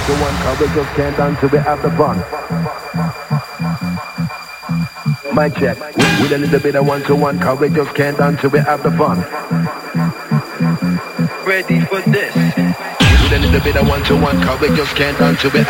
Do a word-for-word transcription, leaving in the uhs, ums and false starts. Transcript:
to one, cause we just can't dance till we have the fun. Mic check. With a little bit of one to one, cause we just can't dance till we have the fun. Ready for this? With a little bit of one to one, cause we just can't dance till we